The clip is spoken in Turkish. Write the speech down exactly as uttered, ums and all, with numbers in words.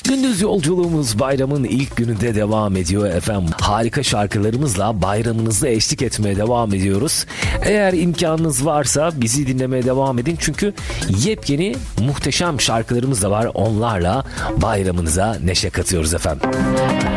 Gündüz yolculuğumuz bayramın ilk gününde devam ediyor efendim. Harika şarkılarımızla bayramınızda eşlik etmeye devam ediyoruz. Eğer imkanınız varsa bizi dinlemeye devam edin. Çünkü yepyeni muhteşem şarkılarımız da var. Onlarla bayramınıza neşe katıyoruz efendim.